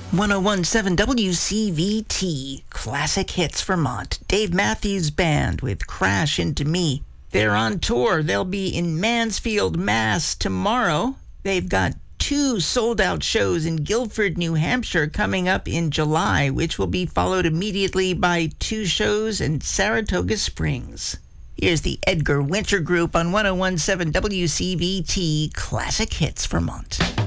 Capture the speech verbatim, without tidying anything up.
ten seventeen W C V T, Classic Hits Vermont. Dave Matthews Band with Crash Into Me. They're on tour. They'll be in Mansfield, Mass tomorrow. They've got two sold-out shows in Guilford, New Hampshire coming up in July, which will be followed immediately by two shows in Saratoga Springs. Here's the Edgar Winter Group on ten seventeen W C V T, Classic Hits Vermont.